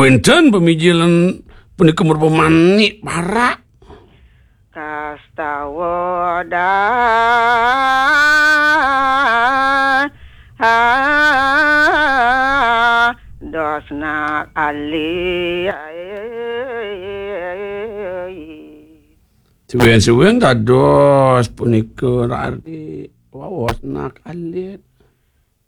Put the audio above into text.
wenten pemijilan punika merupa manik para kastawadan dosnak ali suwen-suwen dados punika rari wawas nak alit